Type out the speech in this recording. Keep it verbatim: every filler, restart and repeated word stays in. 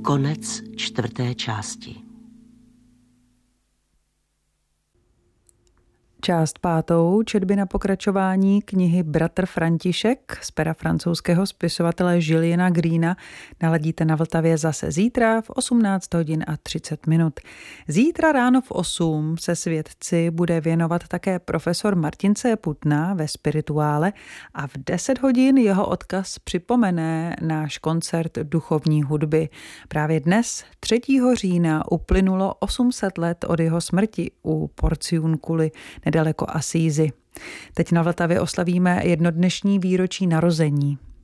Konec čtvrté části. Část pátou, četby na pokračování knihy Bratr František z pera francouzského spisovatele Juliana Greena naladíte na Vltavě zase zítra v osmnáct hodin a třicet minut. Zítra ráno v osm se svědci bude věnovat také profesor Martin C. Putna ve Spirituále a v deset hodin jeho odkaz připomene náš koncert duchovní hudby. Právě dnes, třetího října, uplynulo osm set let od jeho smrti u Porciunculi nedaleko Asízy. Teď na Vltavě oslavíme jednodnešní výročí narození.